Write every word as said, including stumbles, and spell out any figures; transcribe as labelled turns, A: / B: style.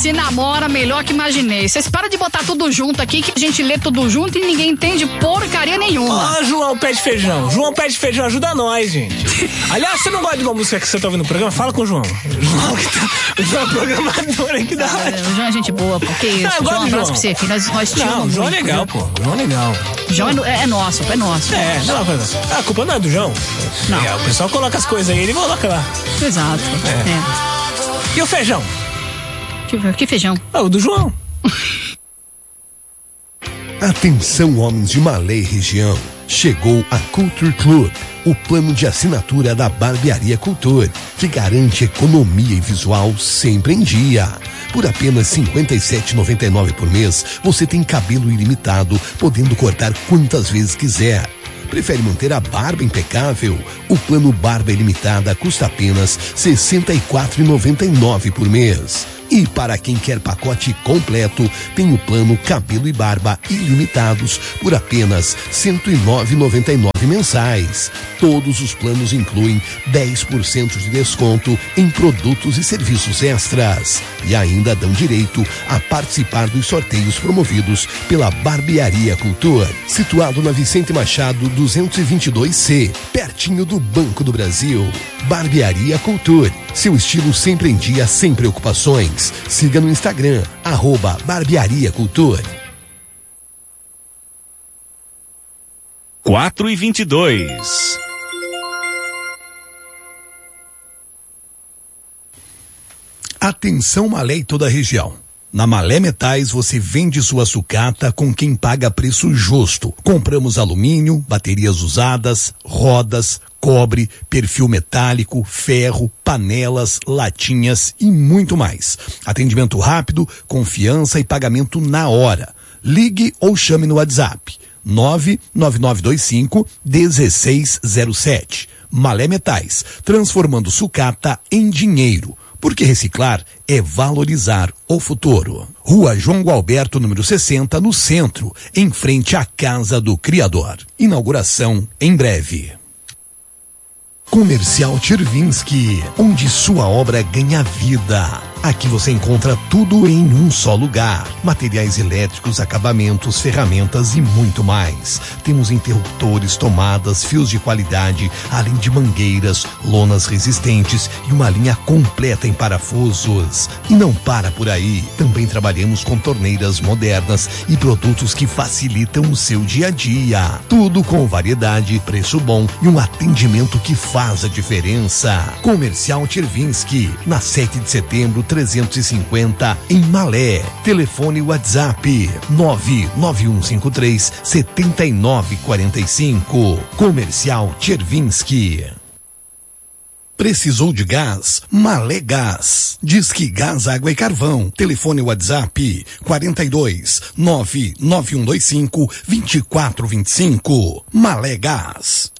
A: se namora melhor que imaginei. Vocês param de botar tudo junto aqui, que a gente lê tudo junto e ninguém entende porcaria nenhuma.
B: Ó, João Pé de Feijão. João Pé de Feijão ajuda nós, gente. Aliás, você não gosta de uma música que você tá ouvindo no programa? Fala com o João. João que tá... O João é programador aqui da rádio.
A: O João é gente boa, porque isso.
B: Ah,
A: João, um abraço
B: João.
A: pra você, filho. Nós, nós
B: Não, o João é legal, pô. O João é legal.
A: João é, é nosso, é nosso.
B: É, não, não, a culpa não é do João.
A: Não.
B: É, o pessoal coloca as coisas aí, ele coloca lá.
A: Exato.
B: É.
A: É.
B: E o feijão?
A: Deixa eu ver, que feijão?
B: Ah, o do João.
C: Atenção, homens de Malé e região. Chegou a Culture Club, o plano de assinatura da Barbearia Culture, que garante economia e visual sempre em dia. Por apenas cinquenta e sete reais e noventa e nove centavos por mês, você tem cabelo ilimitado, podendo cortar quantas vezes quiser. Prefere manter a barba impecável? O plano Barba Ilimitada custa apenas sessenta e quatro reais e noventa e nove centavos por mês. E para quem quer pacote completo, tem o plano Cabelo e Barba Ilimitados por apenas cento e nove reais e noventa e nove centavos mensais. Todos os planos incluem dez por cento de desconto em produtos e serviços extras. E ainda dão direito a participar dos sorteios promovidos pela Barbearia Culture, situado na Vicente Machado duzentos e vinte e dois C, pertinho do Banco do Brasil. Barbearia Culture, seu estilo sempre em dia, sem preocupações. Siga no Instagram, arroba Barbearia Culture.
D: quatro e vinte e dois.
C: Atenção, Malé e toda a região. Na Malé Metais você vende sua sucata com quem paga preço justo. Compramos alumínio, baterias usadas, rodas, cobre, perfil metálico, ferro, panelas, latinhas e muito mais. Atendimento rápido, confiança e pagamento na hora. Ligue ou chame no WhatsApp nove nove nove dois cinco um seis zero sete. Malé Metais, transformando sucata em dinheiro. Porque reciclar é valorizar o futuro. Rua João Gualberto, número sessenta, no centro, em frente à Casa do Criador. Inauguração em breve. Comercial Chervinsky, onde sua obra ganha vida. Aqui você encontra tudo em um só lugar. Materiais elétricos, acabamentos, ferramentas e muito mais. Temos interruptores, tomadas, fios de qualidade, além de mangueiras, lonas resistentes e uma linha completa em parafusos. E não para por aí. Também trabalhamos com torneiras modernas e produtos que facilitam o seu dia a dia. Tudo com variedade, preço bom e um atendimento que faz a diferença. Comercial Chervinsky, na sete de setembro, trezentos e cinquenta, em Malé. Telefone WhatsApp nove nove um cinco três sete nove quatro cinco. Comercial Chervinsky. Precisou de gás? Malé Gás. Disque Gás, Água e Carvão. Telefone WhatsApp quarenta e dois nove nove um dois cinco dois quatro dois cinco. Malé Gás.